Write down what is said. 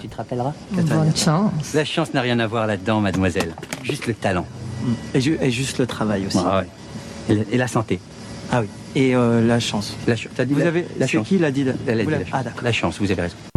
Tu te rappelleras? Bonne chance. La chance n'a rien à voir là-dedans, mademoiselle. Juste le talent. Et juste le travail aussi. Ah ouais. Et la santé. Ah oui. Et la chance. T'as dit Vous avez... la C'est chance. qui l'a dit? Elle a dit la Ah chance. d'accord. La chance, vous avez raison.